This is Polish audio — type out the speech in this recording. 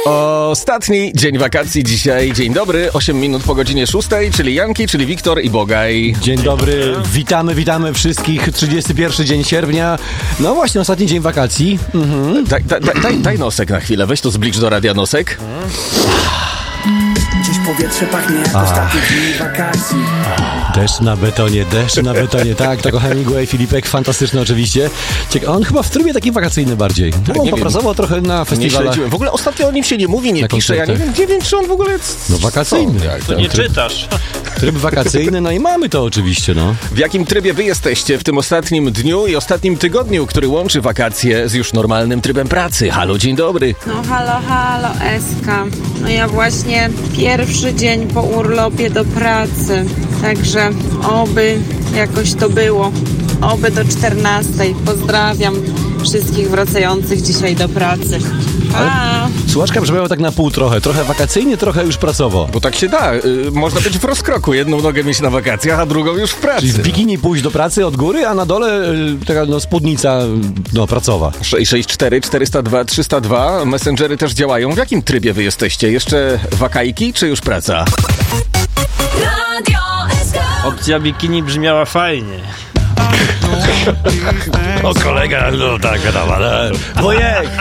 Ostatni dzień wakacji dzisiaj. Dzień dobry, 8 minut po godzinie 6, czyli Janki, czyli Wiktor i Bogaj. Dzień dobry, witamy wszystkich. 31 dzień sierpnia. No właśnie, ostatni dzień wakacji. Daj nosek na chwilę, weź to zblicz do radia nosek. Dziś powietrze pachnie ostatni dzień wakacji. Deszcz na betonie, tak, to Hemingway, Filipek, fantastyczny oczywiście. On chyba w trybie takim wakacyjnym bardziej. On popracował trochę na festiwalach. W ogóle ostatnio o nim się nie mówi, nie pisze, ja nie wiem, czy on w ogóle jest... No wakacyjny. To nie czytasz. Tryb wakacyjny, no i mamy to oczywiście, no. W jakim trybie wy jesteście w tym ostatnim dniu i ostatnim tygodniu, który łączy wakacje z już normalnym trybem pracy? Halo, dzień dobry. No halo, Eska. No ja właśnie pierwszy dzień po urlopie do pracy, także oby jakoś to było. Oby do 14. Pozdrawiam wszystkich wracających dzisiaj do pracy. Słuchaczka brzmiała tak na pół trochę wakacyjnie, trochę już pracowo. Bo tak się da, można być w rozkroku, jedną nogę mieć na wakacjach, a drugą już w pracy. Czyli w bikini pójść do pracy od góry, a na dole taka spódnica pracowa. 664 402 302, messengery też działają. W jakim trybie wy jesteście? Jeszcze wakajki, czy już praca? Opcja bikini brzmiała fajnie. O kolega, no tak, wiadomo, ale... Wojek!